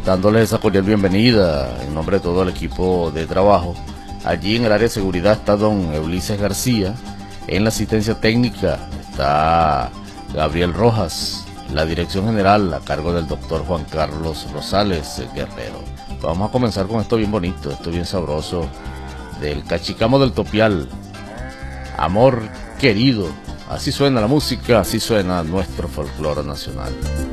dándoles esa cordial bienvenida en nombre de todo el equipo de trabajo. Allí en el área de seguridad está don Ulises García, en la asistencia técnica está Gabriel Rojas, la dirección general a cargo del doctor Juan Carlos Rosales Guerrero. Vamos a comenzar con esto bien bonito, esto bien sabroso, del Cachicamo del Topial, Amor Querido. Así suena la música, así suena nuestro folclore nacional.